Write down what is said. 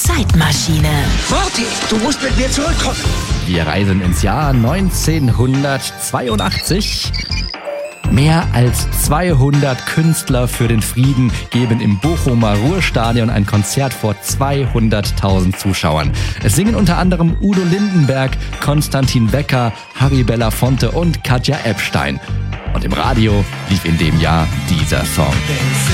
Zeitmaschine. Morty, du musst mit mir zurückkommen. Wir reisen ins Jahr 1982. Mehr als 200 Künstler für den Frieden geben im Bochumer Ruhrstadion ein Konzert vor 200.000 Zuschauern. Es singen unter anderem Udo Lindenberg, Konstantin Wecker, Harry Belafonte und Katja Epstein. Und im Radio lief in dem Jahr dieser Song.